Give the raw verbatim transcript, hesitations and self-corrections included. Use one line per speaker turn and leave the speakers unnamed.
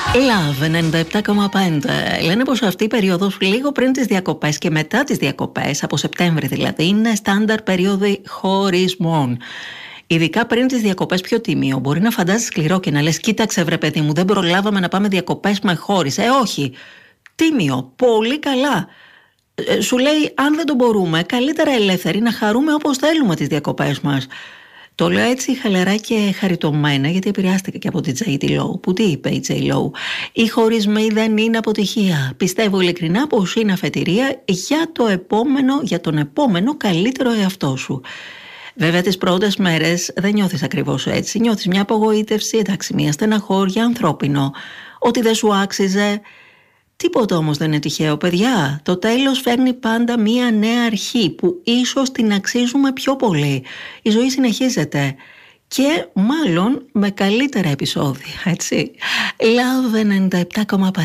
Love ενενήντα επτά κόμμα πέντε. Λένε πως αυτή η περίοδος λίγο πριν τις διακοπές και μετά τις διακοπές, από Σεπτέμβρη δηλαδή, είναι στάνταρ περίοδοι χωρισμών. Ειδικά πριν τις διακοπές, πιο τίμιο. Μπορεί να φαντάζεσαι σκληρό και να λες: κοίταξε, βρε παιδί μου, δεν προλάβαμε να πάμε διακοπές, με χώρισε. Ε, όχι. Τίμιο. Πολύ καλά. Ε, σου λέει: αν δεν το μπορούμε, καλύτερα ελεύθεροι να χαρούμε όπως θέλουμε τις διακοπές μας. Το λέω έτσι χαλαρά και χαριτωμένα, γιατί επηρεάστηκα και από την τζέι ντι Low. Που τι είπε η τζέι Low? Οι χωρισμοί δεν είναι αποτυχία. Πιστεύω ειλικρινά πως είναι αφετηρία για, το επόμενο, για τον επόμενο καλύτερο εαυτό σου. Βέβαια, τις πρώτες μέρες δεν νιώθεις ακριβώς έτσι. Νιώθεις μια απογοήτευση, εντάξει, μια στεναχώρια, ανθρώπινο. Ότι δεν σου άξιζε. Τίποτα όμως δεν είναι τυχαίο, παιδιά. Το τέλος φέρνει πάντα μία νέα αρχή που ίσως την αξίζουμε πιο πολύ. Η ζωή συνεχίζεται και μάλλον με καλύτερα επεισόδια, έτσι. Love ενενήντα επτά κόμμα πέντε.